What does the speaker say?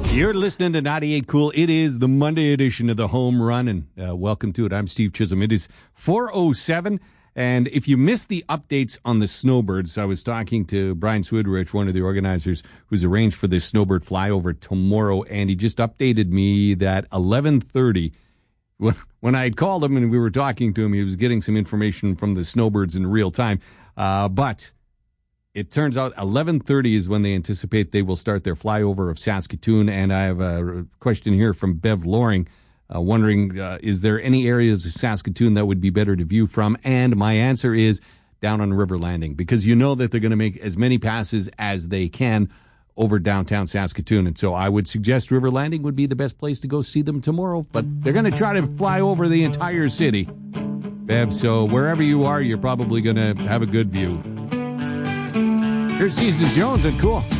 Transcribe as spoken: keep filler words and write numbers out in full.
You're listening to ninety-eight Cool. It is the Monday edition of the Home Run, and uh, welcome to it. I'm Steve Chisholm. It is four oh seven, and if you missed the updates on the snowbirds, I was talking to Brian Swidrich, one of the organizers who's arranged for this snowbird flyover tomorrow, and he just updated me that eleven thirty, when, when I had called him and we were talking to him, he was getting some information from the snowbirds in real time, uh, but it turns out eleven thirty is when they anticipate they will start their flyover of Saskatoon. And I have a question here from Bev Loring, uh, wondering, uh, is there any areas of Saskatoon that would be better to view from? And my answer is down on River Landing, because you know that they're going to make as many passes as they can over downtown Saskatoon. And so I would suggest River Landing would be the best place to go see them tomorrow. But they're going to try to fly over the entire city, Bev. So wherever you are, you're probably going to have a good view. Here's Jesus Jones and Cool.